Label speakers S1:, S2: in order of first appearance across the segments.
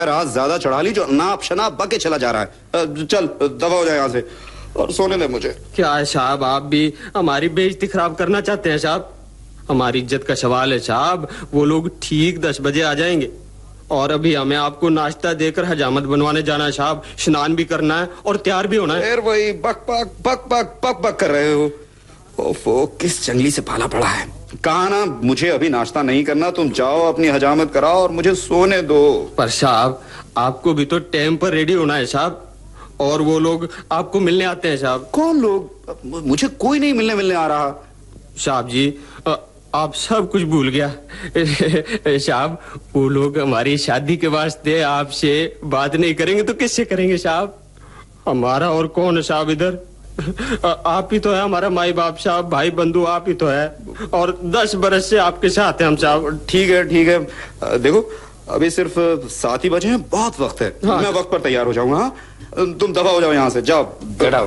S1: रात ज्यादा चढ़ा ली जो नाप शनाप बके चला जा रहा है। चल दफा हो जाए यहाँ से और सोने दे मुझे।
S2: क्या है साहब, आप भी हमारी बेइज्जती खराब करना चाहते हैं साहब? हमारी इज्जत का सवाल है साहब। वो लोग ठीक 10 बजे आ जाएंगे और अभी हमें आपको नाश्ता देकर हजामत बनवाने जाना है साहब। स्नान भी करना है और तैयार भी होना है।
S1: फिर वही बक बक बक बक बक बक कर रहे हो। ओफो, किस जंगली से पाला पड़ा है। कहा ना मुझे अभी नाश्ता नहीं करना, तुम जाओ अपनी हजामत कराओ और मुझे सोने दो।
S2: पर साहब आपको भी तो टाइम पर रेडी होना है साहब, और वो लोग आपको मिलने आते हैं साहब।
S1: कौन लोग? मुझे कोई नहीं मिलने आ रहा।
S2: साहब जी आप सब कुछ भूल गया साहब। वो लोग हमारी शादी के वास्ते आपसे बात नहीं करेंगे तो किससे करेंगे साहब? हमारा और कौन है साहब इधर? आप ही तो है हमारा माई बाप साहब, भाई बंधु आप ही तो है, और 10 बरस से आपके साथ हैं हम साहब।
S1: ठीक है देखो अभी सिर्फ 7 ही बजे हैं, बहुत वक्त है। हाँ। मैं वक्त पर तैयार हो जाऊंगा। तुम दफा हो जाओ यहाँ से, जाओ बैठा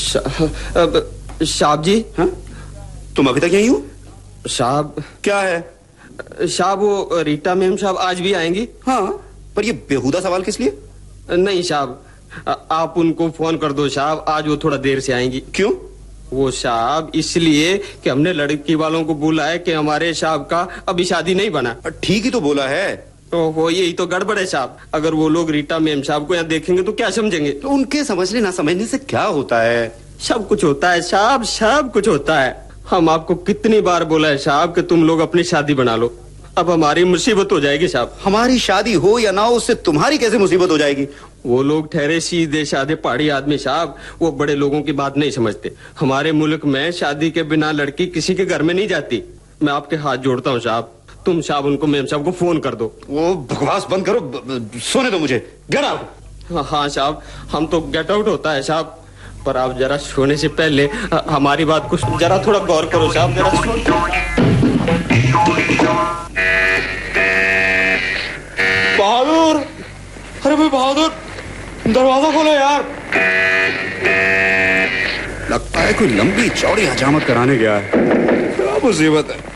S2: साहब जी।
S1: हाँ? तुम अभी तक यहीं हो
S2: साहब?
S1: क्या है
S2: साहब? वो रीटा मैम साहब आज भी आएंगी।
S1: हाँ, पर ये बेहुदा सवाल किस लिए?
S2: नहीं साहब, आप उनको फोन कर दो साहब, आज वो थोड़ा देर से आएंगी।
S1: क्यों?
S2: वो साहब इसलिए कि हमने लड़की वालों को बोला है कि हमारे साहब का अभी शादी नहीं बना।
S1: ठीक ही तो बोला है।
S2: तो वो यही तो गड़बड़ है साहब। अगर वो लोग रीटा मैम साहब को यहाँ देखेंगे तो क्या समझेंगे?
S1: तो उनके समझने ना समझने से क्या होता है?
S2: सब कुछ होता है साहब, सब कुछ होता है। हम आपको कितनी बार बोला है साहब कि तुम लोग अपनी शादी बना लो। अब हमारी मुसीबत हो जाएगी साहब।
S1: हमारी शादी हो या ना हो उससे तुम्हारी कैसे मुसीबत हो जाएगी?
S2: वो लोग ठहरे सीधे साधे पहाड़ी आदमी साहब, वो बड़े लोगों की बात नहीं समझते। हमारे मुल्क में शादी के बिना लड़की किसी के घर में नहीं जाती। मैं आपके हाथ जोड़ता हूँ साहब, तुम साहब उनको मैम साहब को फोन कर दो।
S1: वो बकवास बंद करो, सोने दो मुझे। Get out.
S2: हाँ साहब, हम तो गेट आउट होता है साहब, पर आप जरा सोने से पहले हमारी बात कुछ जरा थोड़ा गौर करो साहब। जरा बहादुर, अरे भाई बहादुर, दरवाजा खोलो यार।
S1: लगता है कोई लंबी चौड़ी हजामत कराने गया है। क्या मुसीबत है।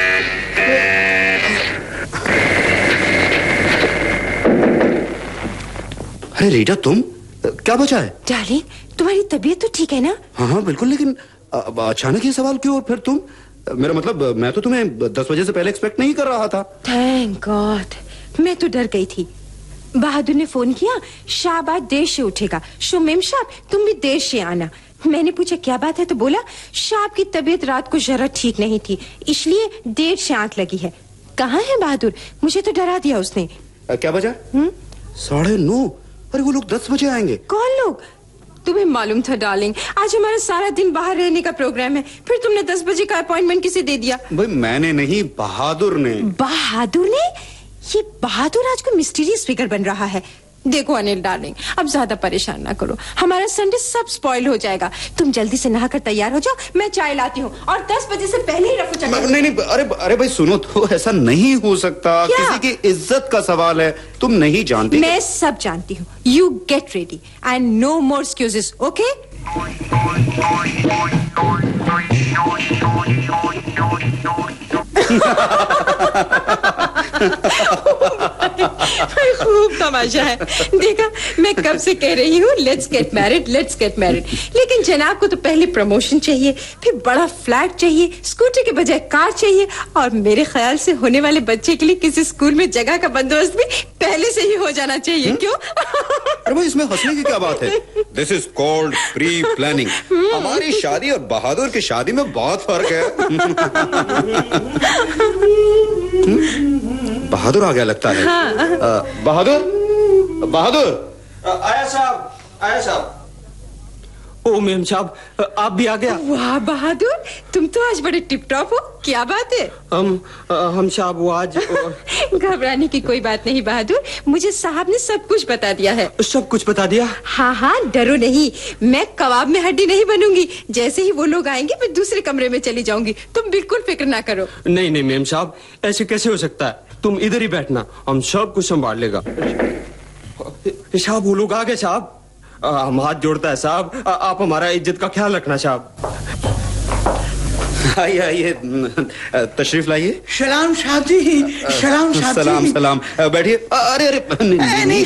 S1: अरे रीटा, तुम क्या बचा है?
S3: डार्लिंग, तुम्हारी तबीयत तो ठीक है ना?
S1: हाँ बिल्कुल, लेकिन अचानक ये सवाल क्यों? और फिर तुम? मेरा मतलब मैं तो तुम्हें 10 बजे से पहले एक्सपेक्ट नहीं कर रहा था।
S3: थैंक गॉड, मैं तो डर गई थी। बहादुर ने फोन किया, शाह आज देर से उठेगा, शुमेम साहब तुम भी देर से आना। मैंने पूछा क्या बात है, तो बोला शाह की तबीयत रात को जरा ठीक नहीं थी, इसलिए देर से आंख लगी है। कहाँ है बहादुर? मुझे तो डरा दिया उसने।
S1: क्या बजा? 9:30। अरे वो लोग 10 बजे आएंगे।
S3: कौन लोग? तुम्हें मालूम था डार्लिंग, आज हमारा सारा दिन बाहर रहने का प्रोग्राम है, फिर तुमने 10 बजे का अपॉइंटमेंट किसे दे दिया?
S1: भाई मैंने नहीं, बहादुर ने।
S3: बहादुर ने? ये बहादुर आज को मिस्टीरियस फिगर बन रहा है। देखो अनिल डार्लिंग, अब ज्यादा परेशान ना करो, हमारा संडे सब स्पॉइल हो जाएगा। तुम जल्दी से नहाकर तैयार हो जाओ, मैं चाय लाती हूँ, और 10 बजे से पहले ही रफू चक्कर।
S1: नहीं, अरे भाई सुनो तो, ऐसा नहीं हो सकता। किसी की इज्जत का सवाल है, तुम नहीं जानती।
S3: मैं सब जानती हूँ। You get ready and no more excuses, okay? खूब तमाशा है। देखा, मैं कब से कह रही हूँ let's get married, let's get married, लेकिन जनाब को तो पहले प्रमोशन चाहिए, फिर बड़ा फ्लैट चाहिए, स्कूटर के बजाय कार चाहिए, और मेरे ख्याल से होने वाले बच्चे के लिए किसी स्कूल में जगह का बंदोबस्त भी पहले से ही हो जाना चाहिए। क्यों?
S1: अरे भाई इसमें हंसने की क्या बात है? This is called pre planning. हमारी शादी और बहादुर की शादी में बहुत फर्क है। बहादुर आ गया लगता है। हाँ। बहादुर
S2: आया साहब, आया साहब। ओ मैम साहब, आप भी आ गया।
S3: वाह बहादुर, तुम तो आज बड़े टिप टॉप हो, क्या बात है?
S2: हम साहब वो आज
S3: घबराने की कोई बात नहीं बहादुर, मुझे साहब ने सब कुछ बता दिया है।
S2: सब कुछ बता दिया?
S3: हाँ हाँ, डरो नहीं, मैं कबाब में हड्डी नहीं बनूंगी। जैसे ही वो लोग आएंगे मैं दूसरे कमरे में चली जाऊंगी, तुम बिल्कुल फिक्र ना करो।
S2: नहीं मैम साहब, ऐसे कैसे हो सकता है? तुम इधर ही बैठना, हम सब कुछ संभाल लेगा। साहब वो लोग आ गए साहब। हम हाथ जोड़ता है साहब, आप हमारा इज्जत का ख्याल रखना साहब।
S1: आइए तशरीफ लाइए।
S4: सलाम साहब जी, सलाम साहब जी।
S1: सलाम बैठिए। अरे
S4: नहीं